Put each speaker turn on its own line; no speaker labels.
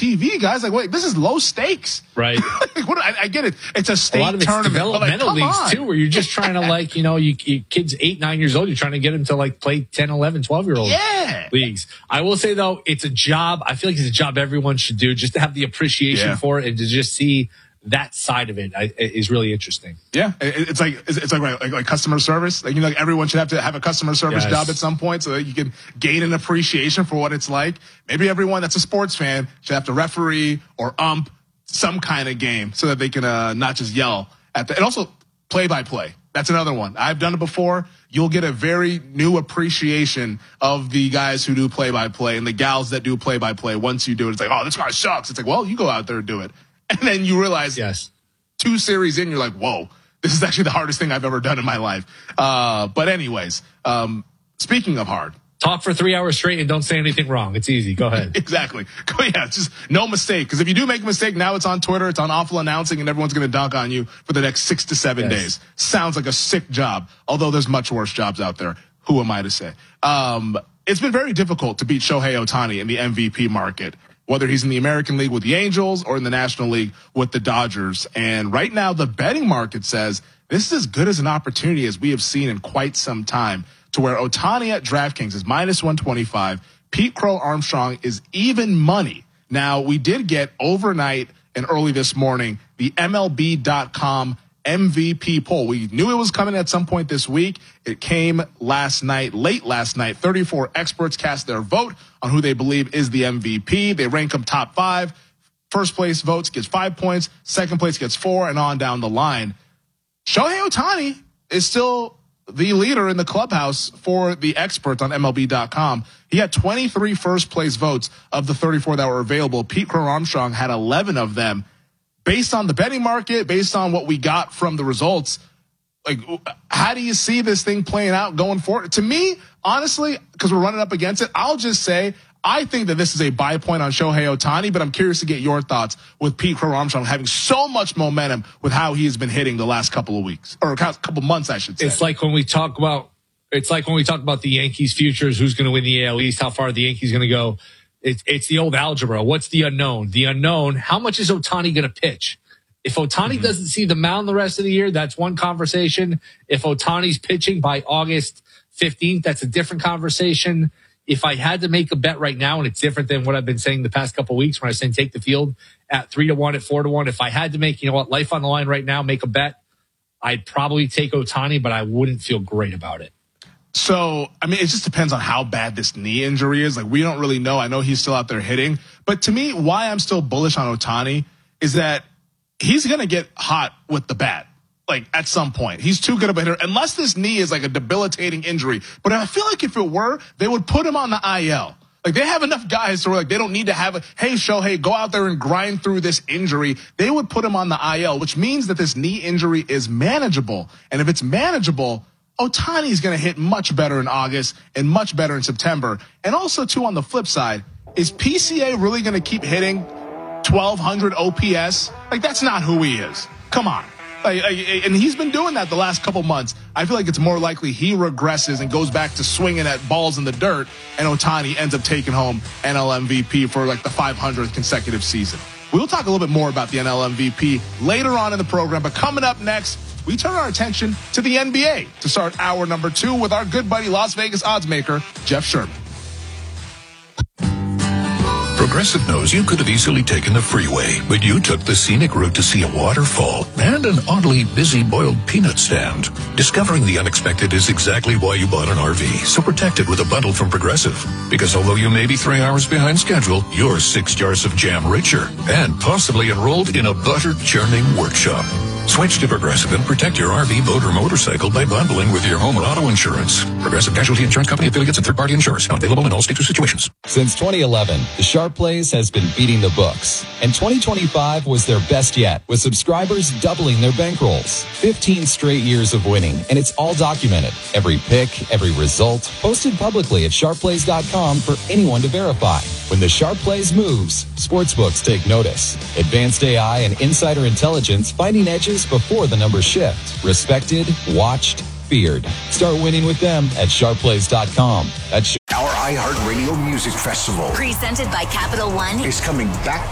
TV, guys. Like, wait, this is low stakes.
Right.
I get it. It's a state
a lot of
tournament.
It's developmental leagues, too, where you're just trying to, you kids 8, 9 years old, you're trying to get them to, play 10, 11, 12-year-old leagues. I will say, though, it's a job. I feel like it's a job everyone should do, just to have the appreciation for it and to just see that side of it is really interesting. Yeah, it's like customer service. Like everyone should have to have a customer service job at some point so that you can gain an appreciation for what it's like. Maybe everyone that's a sports fan should have to referee or ump some kind of game so that they can not just yell at and also play-by-play. That's another one. I've done it before. You'll get a very new appreciation of the guys who do play-by-play and the gals that do play-by-play. Once you do it, it's like, oh, this guy sucks. It's like, well, you go out there and do it. And then you realize 2 series in, you're like, whoa, this is actually the hardest thing I've ever done in my life. But anyways, speaking of hard. Talk for 3 hours straight and don't say anything wrong. It's easy. Go ahead. Exactly. Just no mistake. Because if you do make a mistake, now it's on Twitter, it's on Awful Announcing, and everyone's going to dunk on you for the next 6 to 7 days. Sounds like a sick job, although there's much worse jobs out there. Who am I to say? It's been very difficult to beat Shohei Ohtani in the MVP market, whether he's in the American League with the Angels or in the National League with the Dodgers. And right now, the betting market says this is as good as an opportunity as we have seen in quite some time, to where Ohtani at DraftKings is minus 125. Pete Crow Armstrong is even money. Now, we did get overnight and early this morning the MLB.com MVP poll. We knew it was coming at some point this week. It came last night, late last night. 34 experts cast their vote on who they believe is the MVP. They rank them top 5. First place votes gets 5 points. Second place gets 4, and on down the line. Shohei Ohtani is still the leader in the clubhouse for the experts on MLB.com. He had 23 first place votes of the 34 that were available. Pete Crow Armstrong had 11 of them. Based on the betting market, based on what we got from the results, how do you see this thing playing out going forward? To me, honestly, because we're running up against it, I'll just say I think that this is a buy point on Shohei Ohtani, but I'm curious to get your thoughts with Pete Crow Armstrong having so much momentum with how he has been hitting the last couple of weeks, or a couple months, I should say. It's like when we talk about the Yankees futures, who's going to win the AL East, how far are the Yankees going to go? It's the old algebra. What's the unknown? The unknown, how much is Ohtani going to pitch? If Ohtani doesn't see the mound the rest of the year, that's one conversation. If Ohtani's pitching by August 15th, that's a different conversation. If I had to make a bet right now, and it's different than what I've been saying the past couple of weeks when I say take the field at 3-1, at 4-1, if I had to make, life on the line right now, make a bet, I'd probably take Ohtani, but I wouldn't feel great about it. So, it just depends on how bad this knee injury is. We don't really know. I know he's still out there hitting. But to me, why I'm still bullish on Ohtani is that he's going to get hot with the bat. At some point. He's too good of a hitter. Unless this knee is a debilitating injury. But I feel like if it were, they would put him on the IL. They have enough guys to they don't need to have hey, Shohei, go out there and grind through this injury. They would put him on the IL, which means that this knee injury is manageable. And if it's manageable, Ohtani is going to hit much better in August and much better in September. And also, too, on the flip side, is PCA really going to keep hitting 1,200 OPS? That's not who he is. Come on. And he's been doing that the last couple months. I feel like it's more likely he regresses and goes back to swinging at balls in the dirt, and Ohtani ends up taking home NL MVP for the 500th consecutive season. We'll talk a little bit more about the NL MVP later on in the program, but coming up next, we turn our attention to the NBA to start hour number 2 with our good buddy Las Vegas odds maker, Jeff Sherman.
Progressive knows you could have easily taken the freeway, but you took the scenic route to see a waterfall and an oddly busy boiled peanut stand. Discovering the unexpected is exactly why you bought an RV, so protect it with a bundle from Progressive. Because although you may be 3 hours behind schedule, you're 6 jars of jam richer and possibly enrolled in a butter churning workshop. Switch to Progressive and protect your RV, boat, or motorcycle by bundling with your home and auto insurance. Progressive Casualty Insurance Company, affiliates, and third-party insurers. Not available in all states or situations.
Since 2011, the Sharp Plays has been beating the books. And 2025 was their best yet, with subscribers doubling their bankrolls. 15 straight years of winning, and it's all documented. Every pick, every result, posted publicly at sharpplays.com for anyone to verify. When the Sharp Plays moves, sportsbooks take notice. Advanced AI and insider intelligence finding edges before the numbers shift. Respected, watched, feared. Start winning with them at sharpplays.com.
Our iHeartRadio Music Festival,
presented by Capital One,
is coming back